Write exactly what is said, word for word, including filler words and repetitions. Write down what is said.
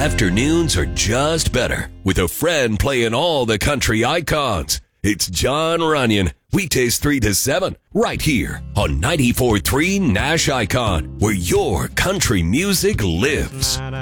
Afternoons are just better with a friend playing all the country icons. It's John Runyon, weekdays three to seven, right here on ninety-four point three Nash Icon, where your country music lives.